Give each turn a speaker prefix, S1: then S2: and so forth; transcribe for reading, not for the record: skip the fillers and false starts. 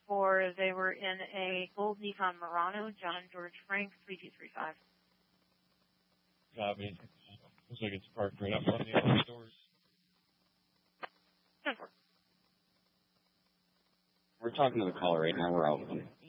S1: 4. They were in a gold Nikon Murano, John George Frank, 3235.
S2: Copy. Looks like it's parked right up on the office doors.
S1: 10-4.
S3: We're talking to the caller right now. We're out.